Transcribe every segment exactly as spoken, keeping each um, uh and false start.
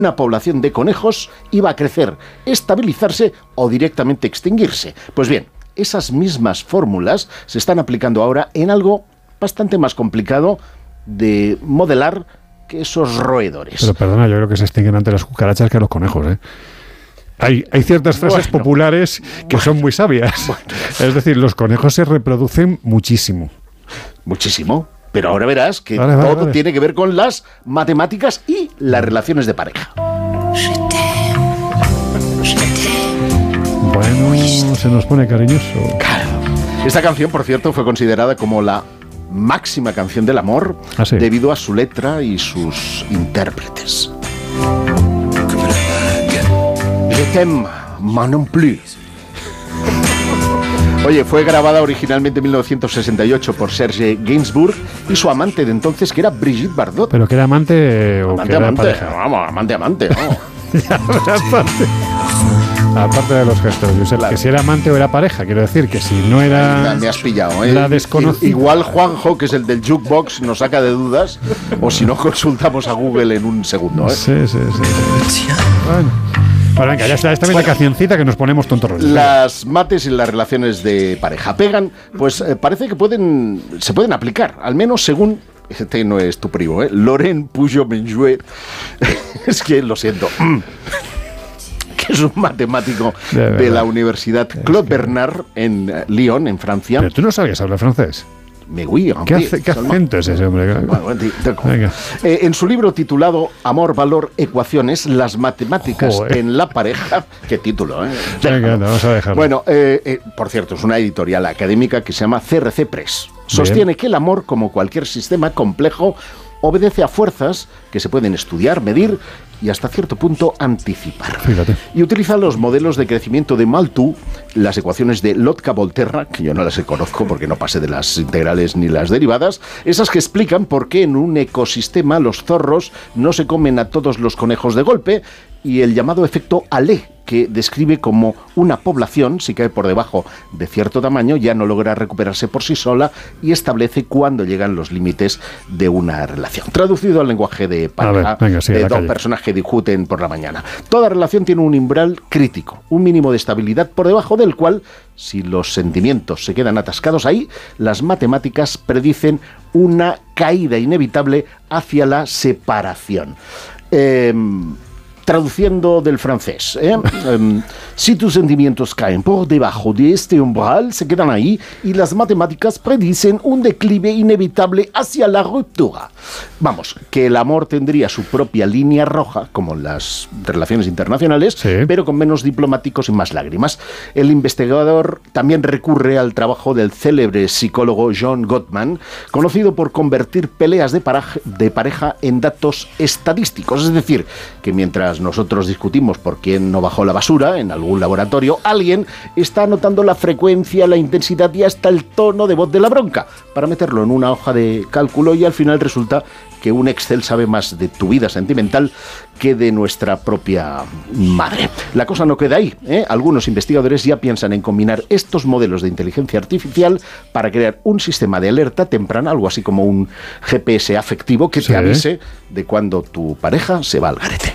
una población de conejos iba a crecer, estabilizarse o directamente extinguirse. Pues bien, esas mismas fórmulas se están aplicando ahora en algo bastante más complicado de modelar que esos roedores. Pero perdona, yo creo que se extinguen antes las cucarachas que los conejos, ¿eh? Hay, hay ciertas frases bueno, populares que bueno, son muy sabias. Bueno. Es decir, los conejos se reproducen muchísimo. Muchísimo. Pero ahora verás que vale, vale, todo vale. tiene que ver con las matemáticas y las relaciones de pareja. Bueno, se nos pone cariñoso. Claro. Esta canción, por cierto, fue considerada como la máxima canción del amor ¿Ah, sí? debido a su letra y sus intérpretes. Je t'aime, moi non plus. Oye, fue grabada originalmente en mil novecientos sesenta y ocho por Serge Gainsbourg y su amante de entonces, que era Brigitte Bardot. ¿Pero que era amante o amante, que era amante, pareja? Vamos, amante, amante, vamos. Ya, aparte, aparte de los gestos, Josep, claro. Que si era amante o era pareja, quiero decir que si no era... Me has pillado, ¿eh? La desconocida. Igual Juanjo, que es el del jukebox, nos saca de dudas, o si no, consultamos a Google en un segundo, ¿eh? Sí, sí, sí. sí. Bueno. Bueno, venga, ya está, esta bueno, cancioncita que nos ponemos tontorros. Las mates y las relaciones de pareja pegan, pues eh, parece que pueden se pueden aplicar, al menos según, este no es tu primo, ¿eh? Laurent Pujol-Menjouet, es que lo siento, que es un matemático de, de la Universidad Claude que... Bernard en uh, Lyon, en Francia. Pero tú no sabías hablar francés. Me oui, ¿Qué, hace, ¿Qué acento es ese hombre? Bueno, Venga. Eh, en su libro titulado Amor, Valor, Ecuaciones, las matemáticas Joder. en la pareja, qué título, ¿eh? Venga, no, vamos a dejarlo. Bueno, eh, eh, por cierto, es una editorial académica que se llama C R C Press. Sostiene Bien. que el amor, como cualquier sistema complejo, obedece a fuerzas que se pueden estudiar, medir y hasta cierto punto anticipar. Fíjate. Y utiliza los modelos de crecimiento de Malthus, las ecuaciones de Lotka-Volterra, que yo no las conozco porque no pasé de las integrales ni las derivadas, esas que explican por qué en un ecosistema los zorros no se comen a todos los conejos de golpe, y el llamado efecto Allais, que describe como una población, si cae por debajo de cierto tamaño, ya no logra recuperarse por sí sola y establece cuándo llegan los límites de una relación. Traducido al lenguaje de pareja, ver, venga, sí, de dos calle. personas que discuten por la mañana. Toda relación tiene un umbral crítico, un mínimo de estabilidad por debajo del cual, si los sentimientos se quedan atascados ahí, las matemáticas predicen una caída inevitable hacia la separación. Eh... Traduciendo del francés, ¿eh? um, si tus sentimientos caen por debajo de este umbral, se quedan ahí y las matemáticas predicen un declive inevitable hacia la ruptura. Vamos, que el amor tendría su propia línea roja, como las relaciones internacionales, sí. pero con menos diplomáticos y más lágrimas. El investigador también recurre al trabajo del célebre psicólogo John Gottman, conocido por convertir peleas de pareja, de pareja en datos estadísticos, es decir, que mientras nosotros discutimos por quién no bajó la basura en algún laboratorio, alguien está anotando la frecuencia, la intensidad y hasta el tono de voz de la bronca para meterlo en una hoja de cálculo, y al final resulta que un Excel sabe más de tu vida sentimental que de nuestra propia madre. La cosa no queda ahí, ¿eh? Algunos investigadores ya piensan en combinar estos modelos de inteligencia artificial para crear un sistema de alerta temprana, algo así como un G P S afectivo que sí. te avise de cuando tu pareja se va al garete.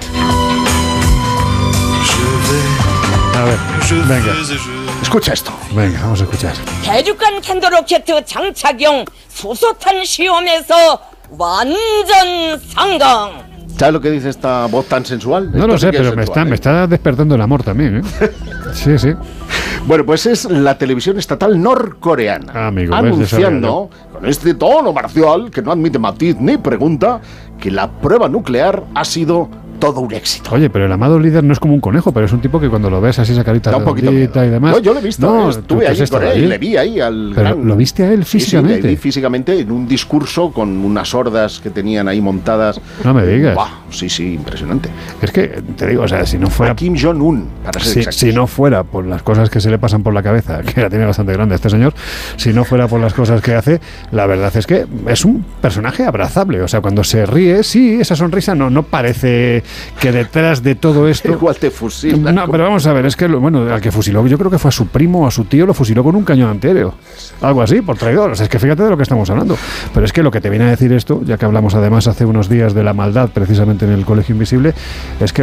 A ver, venga. Escucha esto. Venga, vamos a escuchar. 대륙간 탄도 로켓 장착용 수소탄 시험에서 완전 성공. ¿Sabes lo que dice esta voz tan sensual? No Esto lo sé, sí que es pero me sensual, está, ¿eh? me está despertando el amor también, ¿eh? Sí, sí. Bueno, pues es la televisión estatal norcoreana, ah, amigo, anunciando con este tono marcial que no admite matiz ni pregunta que la prueba nuclear ha sido todo un éxito. Oye, pero el amado líder no es como un conejo, pero es un tipo que cuando lo ves así esa carita da un poquito redondita y demás. No, yo lo he visto, no, eh, estuve ahí con él, ahí? le vi ahí al pero gran... ¿Lo viste a él físicamente? Sí, sí, le vi físicamente en un discurso con unas hordas que tenían ahí montadas. No me digas. Buah, sí, sí, impresionante. Es que, te digo, o sea, si no fuera... A Kim Jong-un, para ser si, exactos. si no fuera por las cosas que se le pasan por la cabeza, que la tiene bastante grande este señor, si no fuera por las cosas que hace, la verdad es que es un personaje abrazable. O sea, cuando se ríe, sí, esa sonrisa no, no parece que detrás de todo esto... Igual te fusila. No, pero vamos a ver, es que, bueno, al que fusiló, yo creo que fue a su primo o a su tío, lo fusiló con un cañón antiaéreo. Algo así, por traidor. O sea, es que fíjate de lo que estamos hablando. Pero es que lo que te viene a decir esto, ya que hablamos además hace unos días de la maldad precisamente en el Colegio Invisible, es que